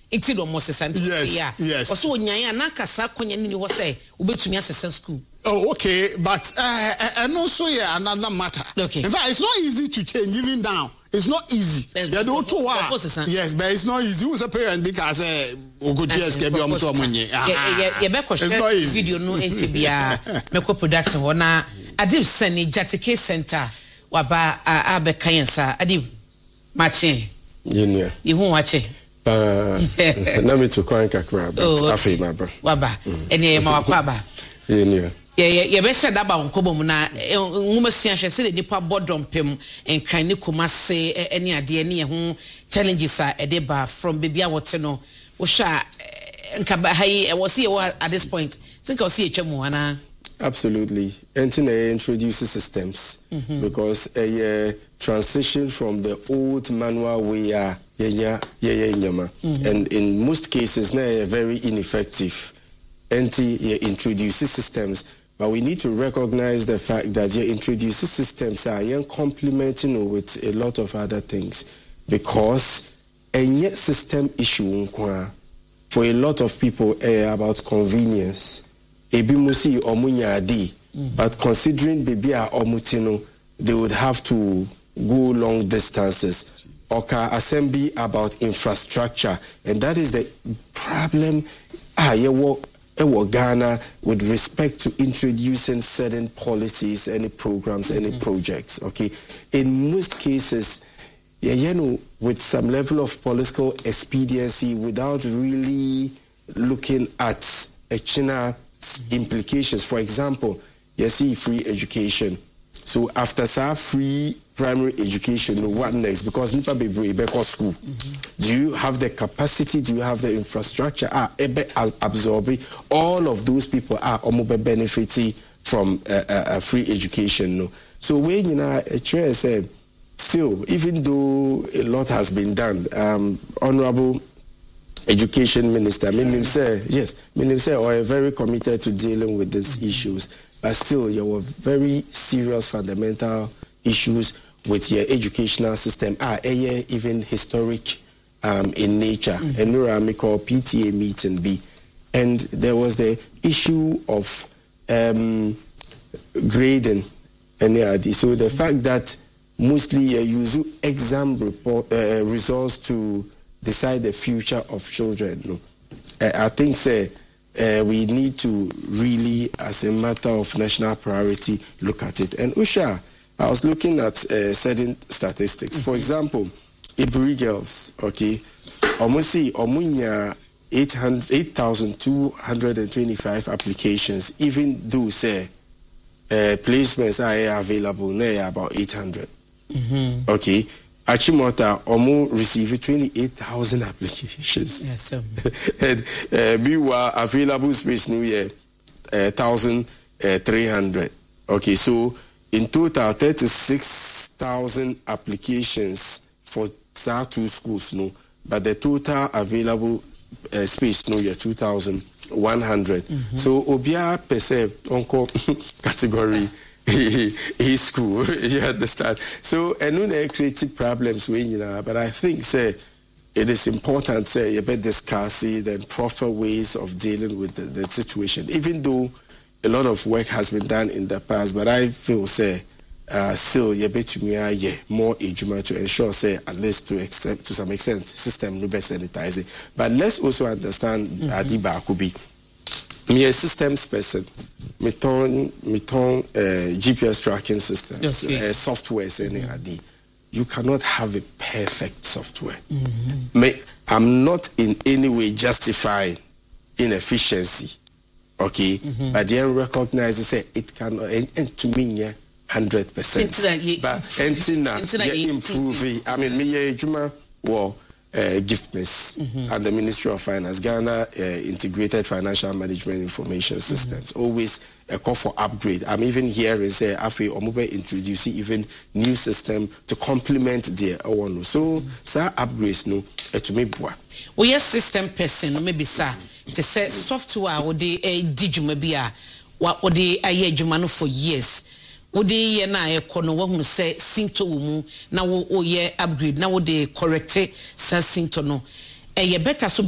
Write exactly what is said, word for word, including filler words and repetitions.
Iti do mo sesa yes, ya. yes. Oso onyan na kasa konya ni wo say ubetumi asesa school. Oh, okay, but uh, and also yeah, another matter. Okay. In fact, it's not easy to change even now. It's not easy. Yeah, don't to yes, but it's not easy. Who's a parent because uh, it's not easy. Video no entibia meko production hona Adib Sani Jatike Center waba abe kayensa Adib machi Yenya. Ihu wache. Uh, na me to kwan kakra but afi maba. Waba. Ene ma wakwaba. Yenya. Ye ye be said about nkobo mu na nwuma suahwe se nipa bodom pem enkran ni komase ene ade ne ho challenges a ede ba from baby a wote no wo hwa nka ba hai wo se at this point think o se etwa mu ana. Absolutely. Until I introduce systems mm-hmm. because a uh, transition from the old manual way uh, yeah, yeah, yeah, mm-hmm. and in most cases now very ineffective. Until you introduce systems, but we need to recognize the fact that you introduce systems are uh, complementing with a lot of other things because a yet system issue for a lot of people uh, about convenience. Ebi musi omunya adi, but considering baby a omutino, they would have to go long distances. Oka assembly about infrastructure, and that is the problem. Ah, yewo ewo Ghana with respect to introducing certain policies, any programs, mm-hmm. any projects. Okay, in most cases, yeah, you know, with some level of political expediency, without really looking at a China. Implications. For example, you see free education. So after sa free primary education, what next? Because nipa bebre beko school. Mm-hmm. Do you have the capacity? Do you have the infrastructure? Ah, ebe absorb all of those people are omobe benefiting from uh, uh, uh, free education. No. So when you know, a chair said, still, even though a lot has been done, um, Honorable Education Minister, meaning say yes, meaning say are very committed to dealing with these mm-hmm. issues, but still there were very serious fundamental issues with your educational system. Ah, even historic um, in nature. Mm-hmm. And we are called P T A meeting B, and there was the issue of um, grading, and yeah, so the mm-hmm. fact that mostly uh, you use exam report uh, results to decide the future of children. No, uh, I think say uh, we need to really, as a matter of national priority, look at it. And Usha, I was looking at uh, certain statistics. Mm-hmm. For example, Ibri girls, okay, almost see omunya eight thousand two hundred twenty-five applications, even though say uh, placements are available now about eight hundred. Mm-hmm. Okay. Achimota Omo received twenty-eight thousand applications. Yes, sir. And uh, we were available space new year, uh, one thousand three hundred. Okay, so in total, thirty-six thousand applications for S A two schools, no, but the total available uh, space new year, two thousand one hundred. Mm-hmm. So, Obia per se, onko category. His school, you understand? So, and when they create problems, when you know, but I think, say, it is important, say, you better discuss it and proper ways of dealing with the, the situation. Even though a lot of work has been done in the past, but I feel, say, uh, still, you better me, yeah, more ejuma to ensure, say, at least to accept to some extent, system no best sanitizing. But let's also understand, mm-hmm. Adiba Akubi. Me a systems person, me turn me turn uh, G P S tracking system, yes, yeah. uh, software, mm-hmm. any you cannot have a perfect software. Mm-hmm. Me, I'm not in any way justifying inefficiency, okay? Mm-hmm. But then recognize say it cannot, and, and to me, yeah, hundred percent. But until you improve it, I mean, me a juma well. Uh, giftness mm-hmm. and the Ministry of Finance, Ghana uh, Integrated Financial Management Information Systems, mm-hmm. always a call for upgrade. I'm even hearing say Afi Omube introducing even new system to complement their own. So, mm-hmm. sir, upgrades no to me boy. We are system person, maybe sir, to say software or the a digimabia, what would they a year jumano for years. Wode ye na ye kono wo hu se sinto mu na wo ye upgrade na wo de correct sa sinto no e ye better so